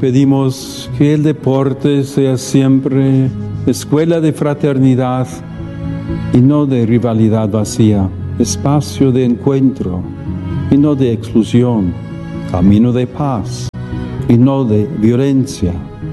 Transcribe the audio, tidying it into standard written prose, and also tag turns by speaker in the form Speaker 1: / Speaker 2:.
Speaker 1: pedimos que el deporte sea siempre escuela de fraternidad y no de rivalidad vacía, espacio de encuentro y no de exclusión, camino de paz y no de violencia,